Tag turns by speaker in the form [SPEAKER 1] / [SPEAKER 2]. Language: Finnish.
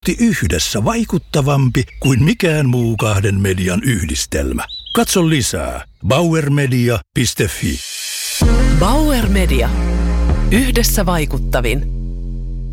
[SPEAKER 1] helposti yhdessä vaikuttavampi kuin mikään muu kahden median yhdistelmä. Katso lisää bauermedia.fi.
[SPEAKER 2] Bauer Media. Yhdessä vaikuttavin.